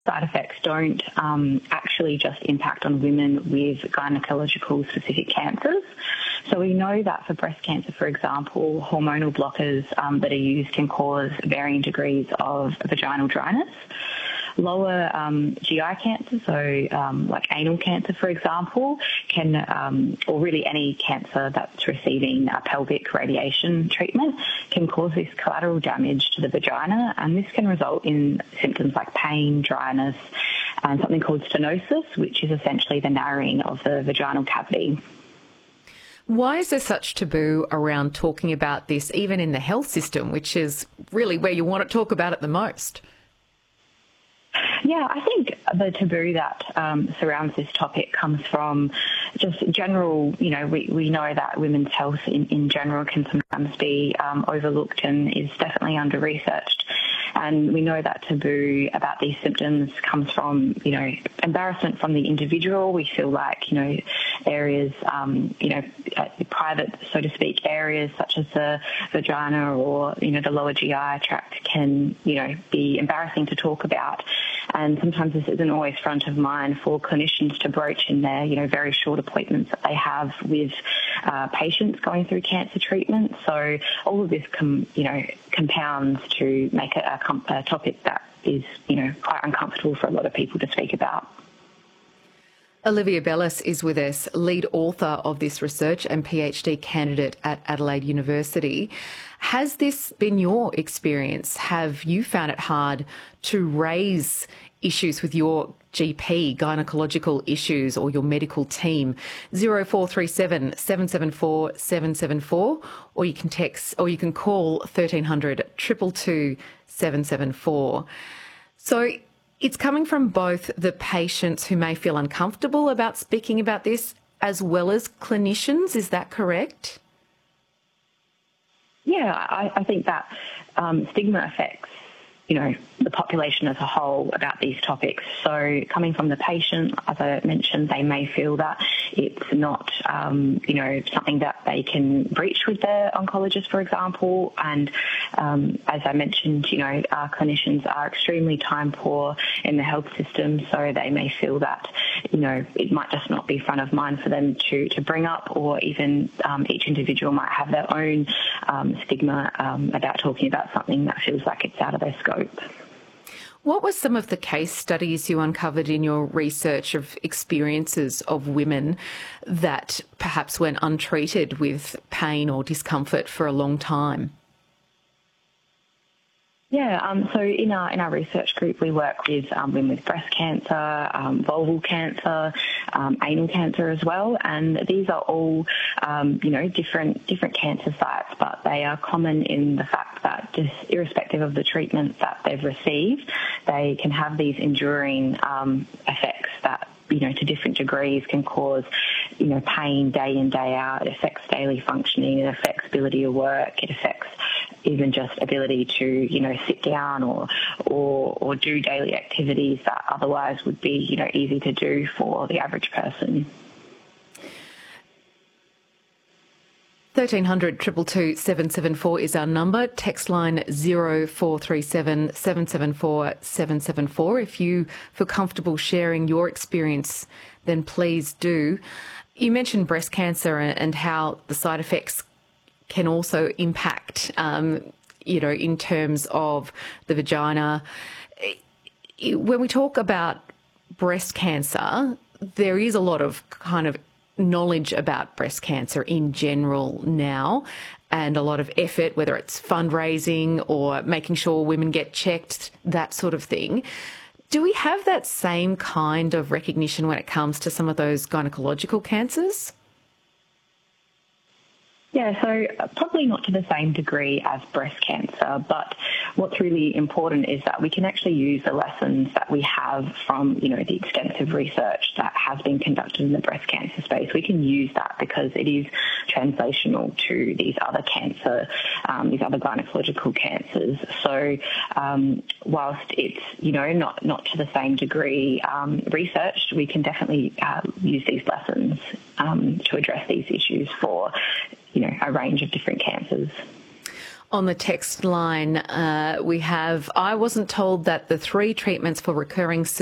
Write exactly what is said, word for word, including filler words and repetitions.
side effects don't um, actually just impact on women with gynecological specific cancers. So we know that for breast cancer, for example, hormonal blockers um, that are used can cause varying degrees of vaginal dryness. Lower um, G I cancer, so um, like anal cancer, for example, can, um, or really any cancer that's receiving a pelvic radiation treatment, can cause this collateral damage to the vagina, and this can result in symptoms like pain, dryness, and something called stenosis, which is essentially the narrowing of the vaginal cavity. Why is there such taboo around talking about this, even in the health system, which is really where you want to talk about it the most? Yeah, I think the taboo that um, surrounds this topic comes from just general, you know, we, we know that women's health in, in general can sometimes be um, overlooked and is definitely under-researched. And we know that taboo about these symptoms comes from, you know, embarrassment from the individual. We feel like, you know, areas, um, you know, private, so to speak, areas such as the vagina or, you know, the lower G I tract can, you know, be embarrassing to talk about. And sometimes this isn't always front of mind for clinicians to broach in their, you know, very short appointments that they have with uh, patients going through cancer treatment. So all of this, com- you know, compounds to make it a, com- a topic that is, you know, quite uncomfortable for a lot of people to speak about. Olivia Bellis is with us, lead author of this research and PhD candidate at Adelaide University. Has this been your experience? Have you found it hard to raise issues with your G P, gynecological issues, or your medical team? zero four three seven, seven seven four, seven seven four, or you can text, or you can call thirteen hundred, two two two, seven seven four. So it's coming from both the patients who may feel uncomfortable about speaking about this as well as clinicians. Is that correct? Yeah, I, I think that um, stigma affects, you know, the population as a whole about these topics. So coming from the patient, as I mentioned, they may feel that it's not, um, you know, something that they can breach with their oncologist, for example. And um, as I mentioned, you know, our clinicians are extremely time poor in the health system, so they may feel that, you know, it might just not be front of mind for them to, to bring up, or even um, each individual might have their own um, stigma um, about talking about something that feels like it's out of their scope. What were some of the case studies you uncovered in your research of experiences of women that perhaps went untreated with pain or discomfort for a long time? Yeah, um, so in our in our research group, we work with um, women with breast cancer, um, vulval cancer, um, anal cancer as well, and these are all, um, you know, different different cancer sites, but they are common in the fact that just irrespective of the treatment that they've received, they can have these enduring um, effects that, you know, to different degrees can cause, you know, pain day in, day out. It affects daily functioning, it affects ability to work, it affects even just ability to, you know, sit down or, or, or do daily activities that otherwise would be, you know, easy to do for the average person. thirteen hundred, two two two, seven seven four is our number. Text line zero four three seven, seven seven four, seven seven four. If you feel comfortable sharing your experience, then please do. You mentioned breast cancer and how the side effects can also impact, um, you know, in terms of the vagina. When we talk about breast cancer, there is a lot of kind of knowledge about breast cancer in general now, and a lot of effort, whether it's fundraising or making sure women get checked, that sort of thing. Do we have that same kind of recognition when it comes to some of those gynecological cancers? Yeah, so probably not to the same degree as breast cancer, but what's really important is that we can actually use the lessons that we have from, you know, the extensive research that has been conducted in the breast cancer space. We can use that because it is translational to these other cancer, um, these other gynecological cancers. So um, whilst it's, you know, not, not to the same degree um, researched, we can definitely uh, use these lessons um, to address these issues for, you know, a range of different cancers. On the text line, uh, we have, I wasn't told that the three treatments for recurring